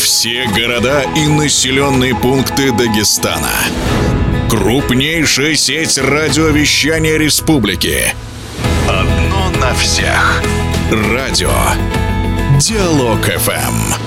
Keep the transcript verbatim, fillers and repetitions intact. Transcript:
Все города и населенные пункты Дагестана. Крупнейшая сеть радиовещания республики. Одно на всех. Радио Диалог эф эм.